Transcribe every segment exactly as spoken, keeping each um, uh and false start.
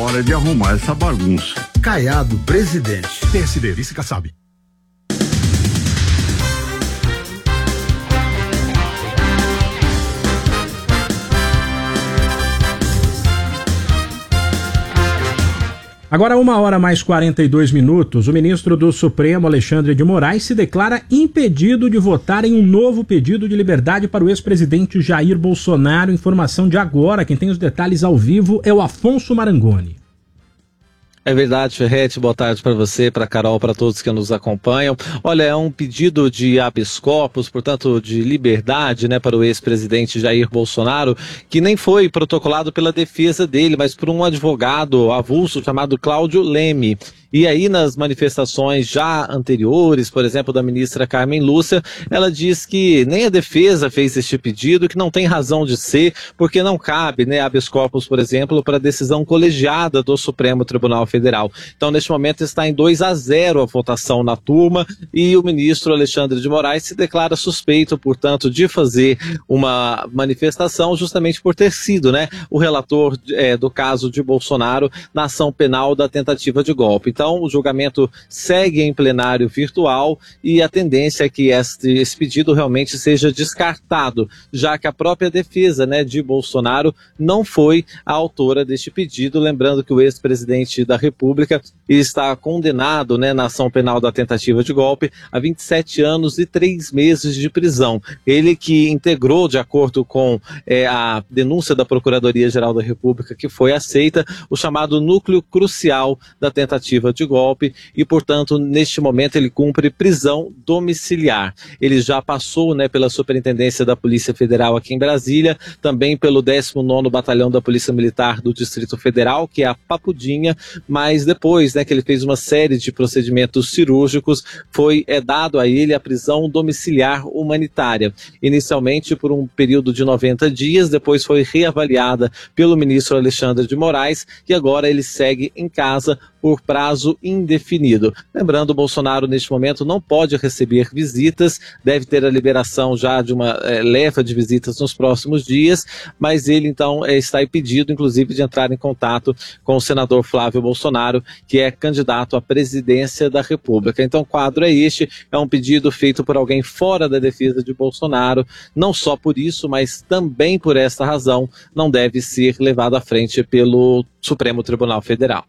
hora de arrumar essa bagunça. Caiado, presidente. P S D, vice Kassab. Agora, uma hora mais quarenta e dois minutos, o ministro do Supremo, Alexandre de Moraes, se declara impedido de votar em um novo pedido de liberdade para o ex-presidente Jair Bolsonaro. Informação de agora, quem tem os detalhes ao vivo é o Afonso Marangoni. É verdade, Ferretti, boa tarde para você, para a Carol, para todos que nos acompanham. Olha, é um pedido de habeas corpus, portanto, de liberdade, né, para o ex-presidente Jair Bolsonaro, que nem foi protocolado pela defesa dele, mas por um advogado avulso chamado Cláudio Leme. E aí, nas manifestações já anteriores, por exemplo, da ministra Carmen Lúcia, ela diz que nem a defesa fez este pedido, que não tem razão de ser, porque não cabe, né, habeas corpus, por exemplo, para decisão colegiada do Supremo Tribunal Federal. Então, neste momento, está em dois a zero a votação na turma e o ministro Alexandre de Moraes se declara suspeito, portanto, de fazer uma manifestação justamente por ter sido, né, o relator é, do caso de Bolsonaro na ação penal da tentativa de golpe. Então, o julgamento segue em plenário virtual e a tendência é que este, esse pedido realmente seja descartado, já que a própria defesa, né, de Bolsonaro não foi a autora deste pedido. Lembrando que o ex-presidente da República está condenado, né, na ação penal da tentativa de golpe a vinte e sete anos e três meses de prisão. Ele que integrou, de acordo com é, a denúncia da Procuradoria-Geral da República, que foi aceita, o chamado núcleo crucial da tentativa de golpe e, portanto, neste momento ele cumpre prisão domiciliar. Ele já passou, né, pela Superintendência da Polícia Federal aqui em Brasília, também pelo décimo nono Batalhão da Polícia Militar do Distrito Federal, que é a Papudinha, mas depois, né, que ele fez uma série de procedimentos cirúrgicos, foi é, dado a ele a prisão domiciliar humanitária. Inicialmente por um período de noventa dias, depois foi reavaliada pelo ministro Alexandre de Moraes e agora ele segue em casa por prazo indefinido. Lembrando, o Bolsonaro neste momento não pode receber visitas, deve ter a liberação já de uma é, leva de visitas nos próximos dias, mas ele então é, está impedido, inclusive, de entrar em contato com o senador Flávio Bolsonaro, que é candidato à presidência da República. Então o quadro é este, é um pedido feito por alguém fora da defesa de Bolsonaro, não só por isso, mas também por esta razão, não deve ser levado à frente pelo Supremo Tribunal Federal.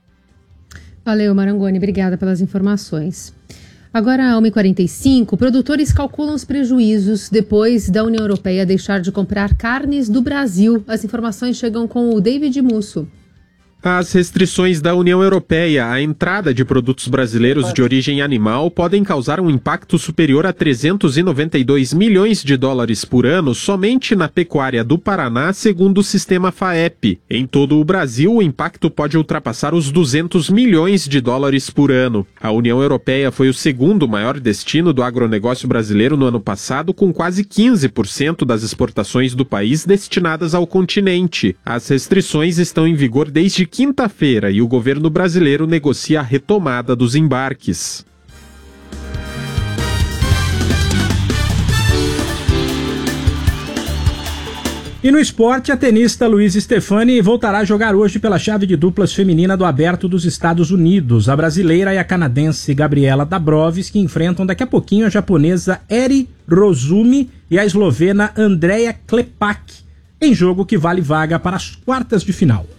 Valeu, Marangoni, obrigada pelas informações. Agora, uma e quarenta e cinco, produtores calculam os prejuízos depois da União Europeia deixar de comprar carnes do Brasil. As informações chegam com o David Musso. As restrições da União Europeia à entrada de produtos brasileiros de origem animal podem causar um impacto superior a trezentos e noventa e dois milhões de dólares por ano somente na pecuária do Paraná, segundo o sistema FAEP. Em todo o Brasil, o impacto pode ultrapassar os duzentos milhões de dólares por ano. A União Europeia foi o segundo maior destino do agronegócio brasileiro no ano passado, com quase quinze por cento das exportações do país destinadas ao continente. As restrições estão em vigor desde quinta-feira e o governo brasileiro negocia a retomada dos embarques. E no esporte, a tenista Luiz Stefani voltará a jogar hoje pela chave de duplas feminina do Aberto dos Estados Unidos. A brasileira e a canadense Gabriela Dabrowski enfrentam daqui a pouquinho a japonesa Eri Rosumi e a eslovena Andrea Klepak, em jogo que vale vaga para as quartas de final.